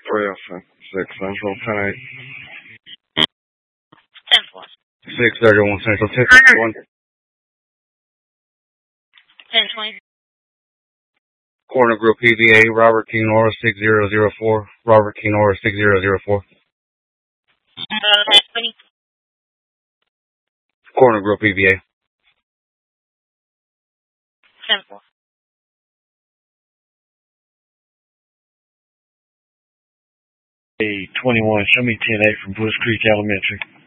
306 Central, 10-8. 10-4. 631 Central, 10-1. 10-20. Corner Group PVA, Robert King Nora 6004. Robert King Nora 6004. 20. Corner Group PVA. 10-4. Hey, 21, show me 10-8 from Bush Creek Elementary.